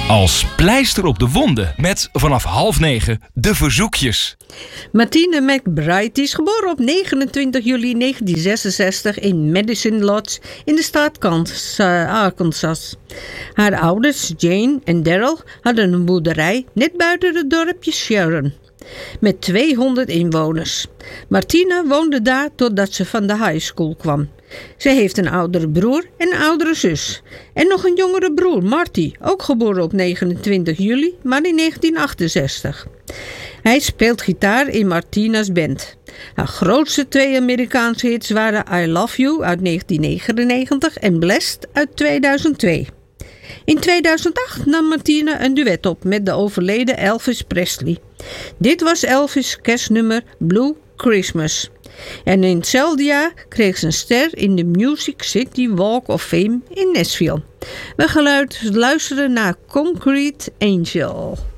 Als pleister op de wonden met vanaf 8:30 de verzoekjes. Martine McBride is geboren op 29 juli 1966 in Medicine Lodge in de staat Arkansas. Haar ouders, Jane en Daryl, hadden een boerderij net buiten het dorpje Sharon met 200 inwoners. Martine woonde daar totdat ze van de high school kwam. Ze heeft een oudere broer en een oudere zus. En nog een jongere broer, Marty, ook geboren op 29 juli, maar in 1968. Hij speelt gitaar in Martina's band. Haar grootste 2 Amerikaanse hits waren I Love You uit 1999 en Blessed uit 2002. In 2008 nam Martina een duet op met de overleden Elvis Presley. Dit was Elvis' kerstnummer Blue Christmas. En in hetzelfde jaar kreeg ze een ster in de Music City Walk of Fame in Nashville. We gaan luisteren naar Concrete Angel.